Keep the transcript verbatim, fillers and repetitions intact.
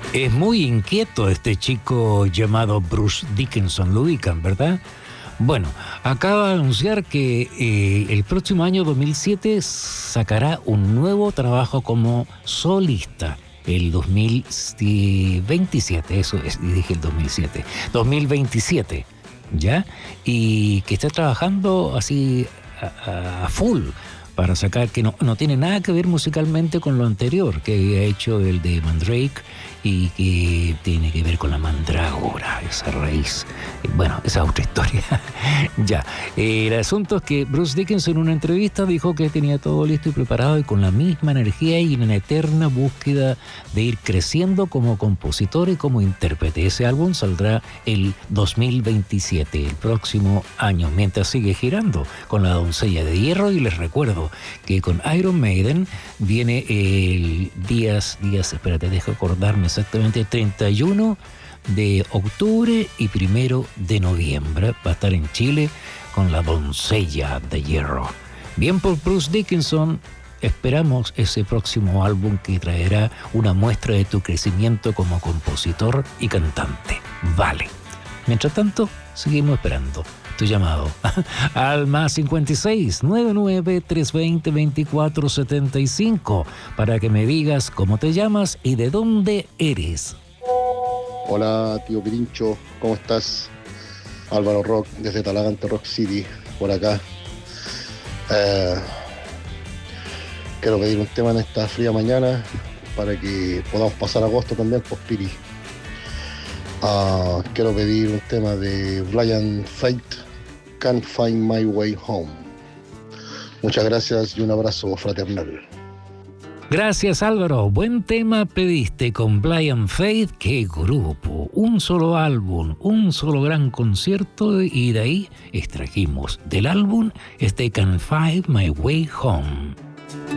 Es muy inquieto este chico llamado Bruce Dickinson, lo ubican, ¿verdad? Bueno, acaba de anunciar que eh, el próximo año dos mil siete sacará un nuevo trabajo como solista. El dos mil veintisiete, eso es, y dije el dos mil siete, dos mil veintisiete, ¿ya? Y que está trabajando así a, a full para sacar, que no, no tiene nada que ver musicalmente con lo anterior, que había hecho el de Mandrake y que tiene que ver con la mandrágora, esa raíz. Bueno, esa es otra historia. Ya, eh, el asunto es que Bruce Dickinson en una entrevista dijo que tenía todo listo y preparado y con la misma energía y en eterna búsqueda de ir creciendo como compositor y como intérprete. Ese álbum saldrá el dos mil veintisiete, el próximo año, mientras sigue girando con la doncella de hierro. Y les recuerdo que con Iron Maiden viene el días, días, espérate, dejo acordarme exactamente, treinta y uno de octubre y primero de noviembre. Va a estar en Chile con la doncella de hierro. Bien por Bruce Dickinson, esperamos ese próximo álbum que traerá una muestra de tu crecimiento como compositor y cantante. Vale. Mientras tanto, seguimos esperando tu llamado al más cincuenta y seis, noventa y nueve, trescientos veinte, veinticuatro setenta y cinco para que me digas cómo te llamas y de dónde eres. Hola, tío Pirincho, ¿cómo estás? Álvaro Rock, desde Talagante Rock City, por acá. Eh, quiero pedir un tema en esta fría mañana para que podamos pasar agosto también, pues Piri. Uh, quiero pedir un tema de Blind Faith, Can't Find My Way Home. Muchas gracias y un abrazo fraternal. Gracias, Álvaro. Buen tema pediste con Blind Faith. Qué grupo, un solo álbum, un solo gran concierto, y de ahí extrajimos del álbum este Can't Find My Way Home.